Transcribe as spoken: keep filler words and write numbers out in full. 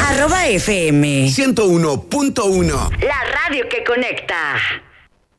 Arroba F M ciento uno punto uno. La radio que conecta.